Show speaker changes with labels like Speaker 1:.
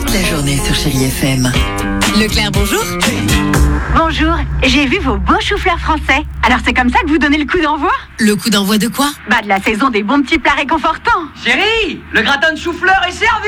Speaker 1: toute la journée sur Chérie FM.
Speaker 2: Leclerc, bonjour.
Speaker 3: Bonjour, j'ai vu vos beaux choux-fleurs français. Alors c'est comme ça que vous donnez le coup d'envoi ?
Speaker 2: Le coup d'envoi de quoi ?
Speaker 3: De la saison des bons petits plats réconfortants.
Speaker 4: Chérie, le gratin de chou-fleur est servi.